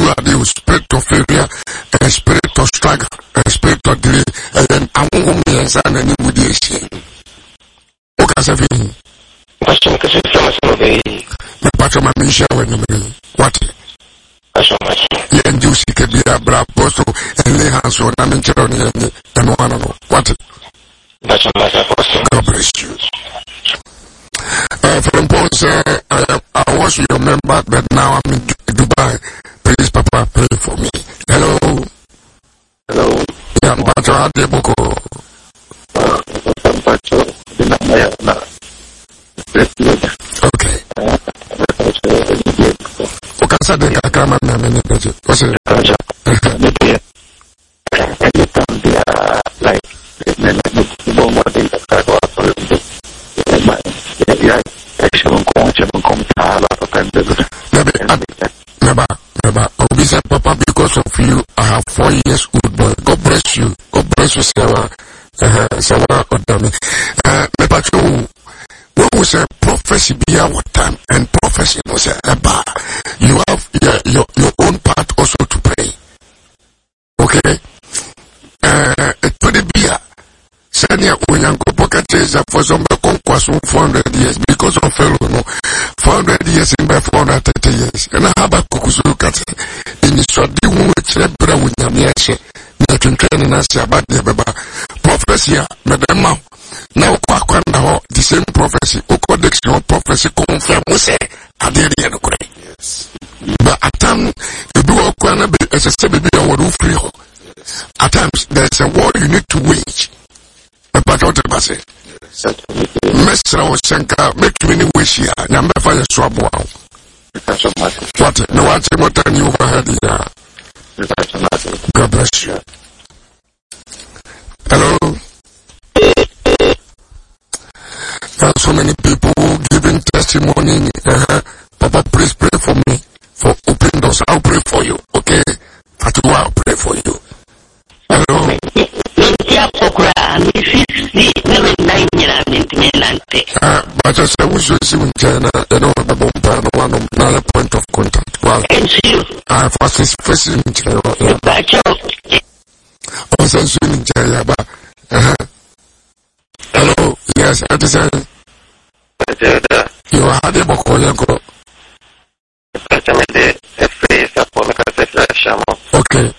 the spirit of failure, a spirit of struggle, a spirit of delay, and then I won't be a son and immediation. What can I say? The patron of Misha when you what? And you see can be a black post and lay hands on a mentor and one what? God bless you. From Paul said, I was your member, but now I'm in Dubai. Please, Papa, pray for me. Hello. Hello. Yeah, but I had a book. Okay. What can I say? I can't remember. What's it? Papa, because of you, I have 4 years old boy. God bless you. God bless you, Sarah. Sarah Odami. When we say prophecy be our time, and prophecy was you have your own part also to pray. Okay? It could be a senior Unyanko pocket is for some conquest 400 years because of fellow no 400 years in by 430 years. And I have a kukusukat in Swadi which Ebra Winyamiashe, Nathan training us about the Baba prophecy, Madame. Now, the same prophecy, Okodex, prophecy confirm, we say, I did the end. Yes. But at times, you do a corner as a baby or roof free. At times, there's a war you need to wage. But what I say, Mestra or Shanka, make many wish here, number 5 swab wow. What? No one's more than you overhead here. God bless you. Hello. There are so many people giving testimony. Papa, please pray for me for open doors. I'll pray for you. Okay? Fatua, I'll pray for you. Hello? But I said, we should see in China, you know, the bomb, one of another point of contact. Well, I was facing in China. Also, in China, but, hello? Yes, I decided. You are the Bokoyako. Okay.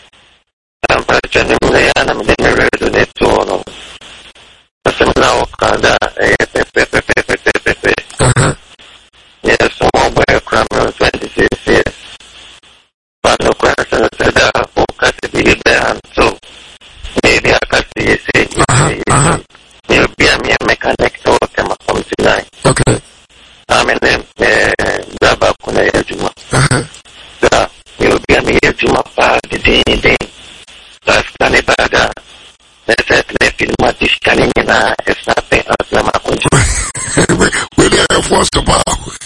Yes, mobile criminal 26 years. But no question said that focus is there, so maybe I can see it. You'll be a mechanic to come from tonight. Okay. I'm in the Bakuna Juma. You'll be a mere Juma party day. That's Canada. Let's let him at this Canada. It's nothing as Namakunja. Will you have forced about?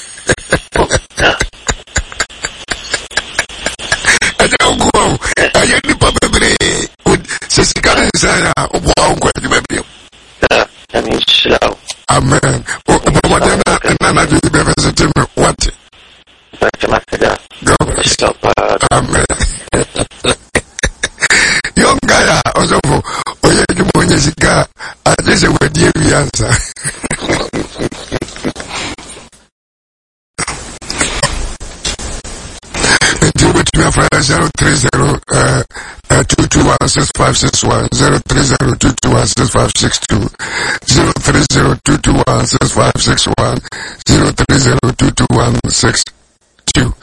I don't go. I am the Papa with Sister Isaiah. Wow, baby. Amen. What? God bless you. Amen. Young guy, also, you want to see, I just would give you answer. To your friend 030 2216561 030 2216562 030 2216561 030 22162.